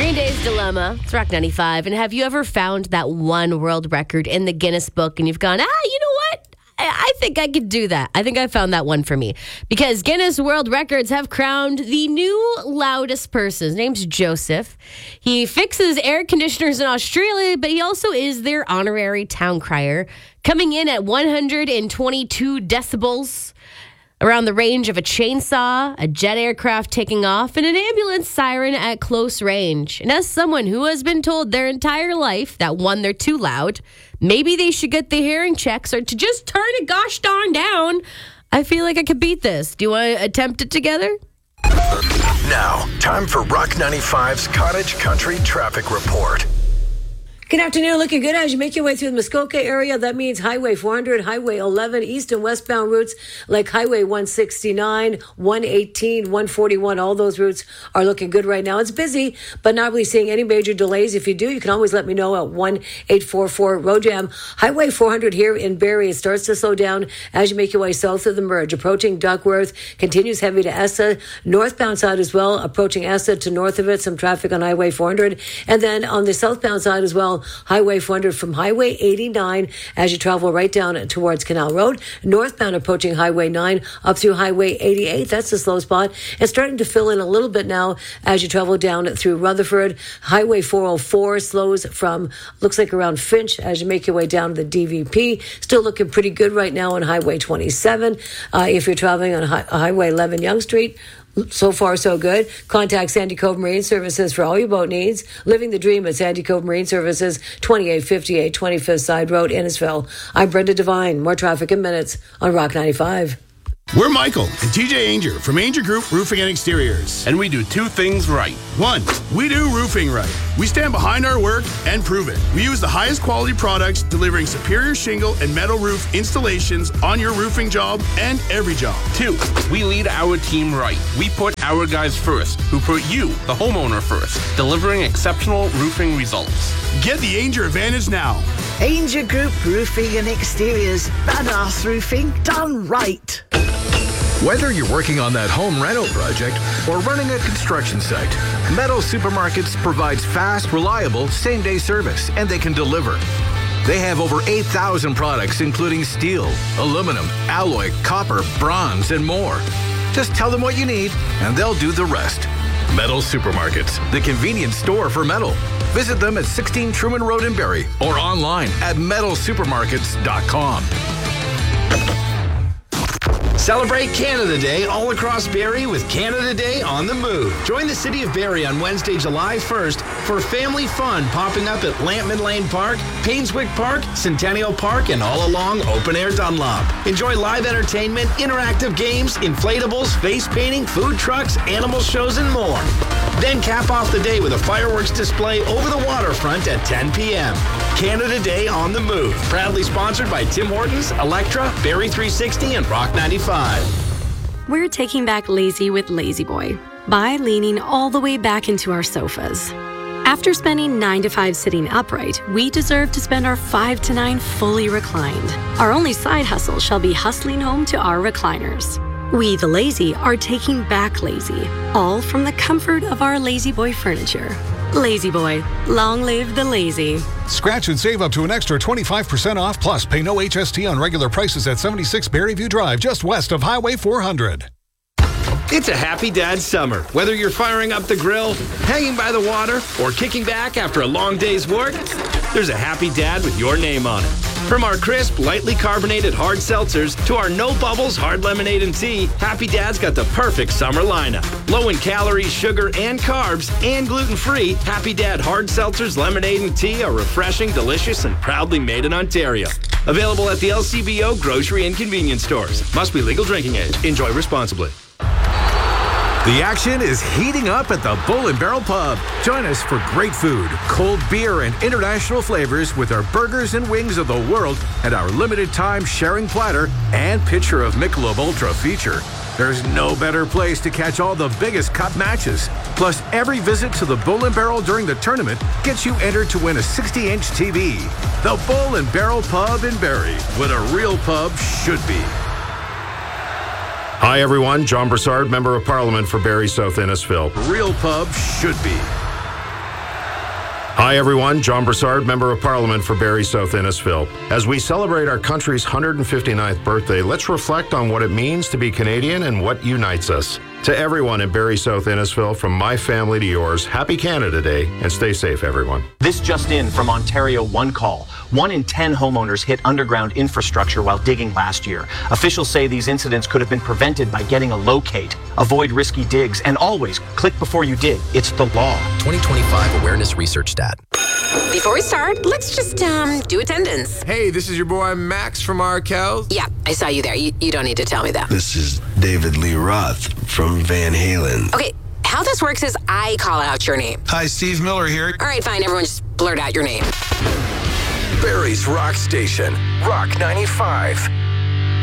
Green Day's Dilemma. It's Rock 95. And have you ever found that one world record in the Guinness Book and you've gone, you know what? I think I could do that. I think I found that one for me. Because Guinness World Records have crowned the new loudest person. His name's Joseph. He fixes air conditioners in Australia, but he also is their honorary town crier, coming in at 122 decibels. Around the range of a chainsaw, a jet aircraft taking off, and an ambulance siren at close range. And as someone who has been told their entire life that, one, they're too loud, maybe they should get the hearing checks or to just turn it gosh darn down, I feel like I could beat this. Do you want to attempt it together? Now, time for Rock 95's Cottage Country Traffic Report. Good afternoon. Looking good as you make your way through the Muskoka area. That means Highway 400, Highway 11, east and westbound routes like Highway 169, 118, 141. All those routes are looking good right now. It's busy, but not really seeing any major delays. If you do, you can always let me know at 1-844-ROAD-JAM. Highway 400 here in Barrie, it starts to slow down as you make your way south of the merge. Approaching Duckworth, continues heavy to Essa. Northbound side as well, approaching Essa to north of it, some traffic on Highway 400. And then on the southbound side as well, Highway 400 from Highway 89 as you travel right down towards Canal Road. Northbound approaching Highway 9 up through Highway 88. That's the slow spot. It's starting to fill in a little bit now as you travel down through Rutherford. Highway 404 slows from, looks like around Finch as you make your way down to the DVP. Still looking pretty good right now on Highway 27. If you're traveling on Highway 11 Yonge Street, so far, so good. Contact Sandy Cove Marine Services for all your boat needs. Living the dream at Sandy Cove Marine Services, 2858 25th Side Road, Innisfil. I'm Brenda Devine. More traffic in minutes on Rock 95. We're Michael and TJ Ainger from Ainger Group Roofing and Exteriors. And we do two things right. One, we do roofing right. We stand behind our work and prove it. We use the highest quality products, delivering superior shingle and metal roof installations on your roofing job and every job. Two, we lead our team right. We put our guys first, who put you, the homeowner, first, delivering exceptional roofing results. Get the Ainger advantage now. Ainger Group Roofing and Exteriors. Badass roofing done right. Whether you're working on that home rental project or running a construction site, Meadow Supermarkets provides fast, reliable, same-day service, and they can deliver. They have over 8,000 products, including steel, aluminum, alloy, copper, bronze, and more. Just tell them what you need, and they'll do the rest. Meadow Supermarkets, the convenience store for metal. Visit them at 16 Truman Road in Barrie or online at meadowsupermarkets.com. Celebrate Canada Day all across Barrie with Canada Day on the Move. Join the City of Barrie on Wednesday, July 1st for family fun popping up at Lampman Lane Park, Painswick Park, Centennial Park, and all along Open Air Dunlop. Enjoy live entertainment, interactive games, inflatables, face painting, food trucks, animal shows, and more. Then cap off the day with a fireworks display over the waterfront at 10 p.m. Canada Day on the Move. Proudly sponsored by Tim Hortons, Electra, Barrie 360, and Rock 95. We're taking back lazy with Lazy Boy by leaning all the way back into our sofas. After spending 9 to 5 sitting upright, we deserve to spend our 5 to 9 fully reclined. Our only side hustle shall be hustling home to our recliners. We, the lazy, are taking back lazy, all from the comfort of our Lazy Boy furniture. Lazy Boy, long live the lazy. Scratch and save up to an extra 25% off, plus pay no HST on regular prices at 76 Berryview Drive, just west of Highway 400. It's a happy dad summer. Whether you're firing up the grill, hanging by the water, or kicking back after a long day's work, there's a happy dad with your name on it. From our crisp, lightly carbonated hard seltzers to our no bubbles hard lemonade and tea, Happy Dad's got the perfect summer lineup. Low in calories, sugar, and carbs, and gluten-free, Happy Dad hard seltzers, lemonade, and tea are refreshing, delicious, and proudly made in Ontario. Available at the LCBO grocery and convenience stores. Must be legal drinking age. Enjoy responsibly. The action is heating up at the Bull and Barrel Pub. Join us for great food, cold beer, and international flavors with our burgers and wings of the world and our limited time sharing platter and pitcher of Michelob Ultra feature. There's no better place to catch all the biggest cup matches. Plus, every visit to the Bull and Barrel during the tournament gets you entered to win a 60-inch TV. The Bull and Barrel Pub in Barrie, what a real pub should be. Hi, everyone. John Broussard, Member of Parliament for Barrie South Innisfil. Real pub should be. Hi everyone, John Brassard, Member of Parliament for Barrie South Innisfil. As we celebrate our country's 159th birthday, let's reflect on what it means to be Canadian and what unites us. To everyone in Barrie South Innisfil, from my family to yours, happy Canada Day, and stay safe, everyone. This just in from Ontario One Call. 1 in 10 homeowners hit underground infrastructure while digging last year. Officials say these incidents could have been prevented by getting a locate. Avoid risky digs, and always click before you dig. It's the law. 2025 Awareness Research Stat. Before we start, let's just do attendance. Hey, this is your boy Max from Arkel. Yeah, I saw you there. You don't need to tell me that. This is David Lee Roth from Van Halen. Okay, how this works is I call out your name. Hi, Steve Miller here. All right, fine. Everyone just blurt out your name. Barrie's Rock Station, Rock 95.